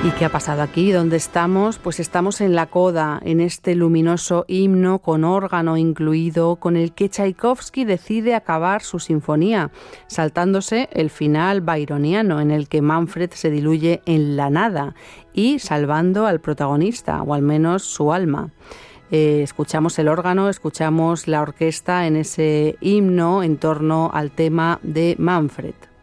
¿Y qué ha pasado aquí? ¿Dónde estamos? Pues estamos en la coda, en este luminoso himno con órgano incluido, con el que Tchaikovsky decide acabar su sinfonía, saltándose el final byroniano, en el que Manfred se diluye en la nada y salvando al protagonista, o al menos su alma. Escuchamos el órgano, escuchamos la orquesta en ese himno en torno al tema de Manfred.